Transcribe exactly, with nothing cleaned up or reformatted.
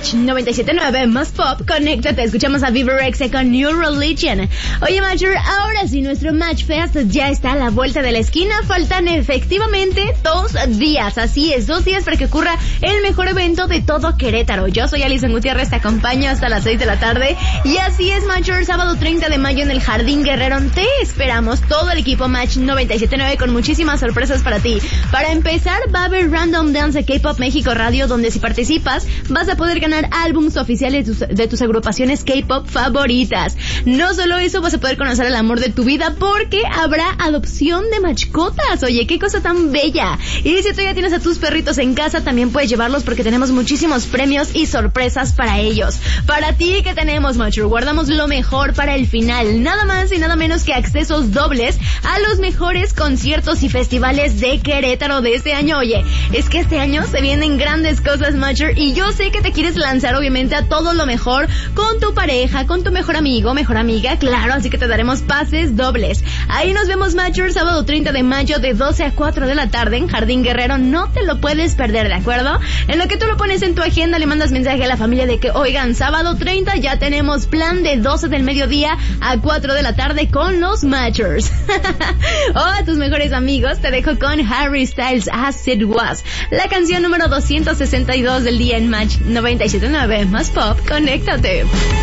Match noventa y siete punto nueve más Pop, conéctate, escuchamos a Viva Rexe con New Religion. Oye, Matcher, ahora sí, nuestro Match Fest ya está a la vuelta de la esquina. Faltan efectivamente dos días, así es, dos días para que ocurra el mejor evento de todo Querétaro. Yo soy Alison Gutiérrez, te acompaño hasta las seis de la tarde. Y así es, Matcher, sábado treinta de mayo en el Jardín Guerrero. Te esperamos, todo el equipo Match noventa y siete punto nueve con muchísimas sorpresas para ti. Para empezar, va a haber Random Dance de K-Pop México Radio, donde si participas vas a poder ganar álbums oficiales de tus, de tus agrupaciones K-Pop favoritas. No solo eso, vas a poder conocer el amor de tu vida porque habrá adopción de mascotas. Oye, qué cosa tan bella. Y si tú ya tienes a tus perritos en casa, también puedes llevarlos porque tenemos muchísimos premios y sorpresas para ellos. Para ti, ¿qué tenemos, Macho? Guardamos lo mejor para el final. Nada más y nada menos que accesos dobles a los mejores conciertos y festivales de Querétaro de este año. Oye, es que este año se vienen grandes cosas, Macho, y yo sé que te quieres lanzar obviamente a todo lo mejor con tu pareja, con tu mejor amigo, mejor amiga, claro, así que te daremos pases dobles. Ahí nos vemos, Matcher, sábado treinta de mayo de doce a cuatro de la tarde en Jardín Guerrero. No te lo puedes perder, ¿de acuerdo? En lo que tú lo pones en tu agenda, le mandas mensaje a la familia de que, oigan, sábado treinta ya tenemos plan de doce del mediodía a cuatro de la tarde con los Matchers. O a tus mejores amigos, te dejo con Harry Styles, As It Was, la canción número doscientos sesenta y dos del día en Match noventa y siete punto nueve más Pop. Conéctate.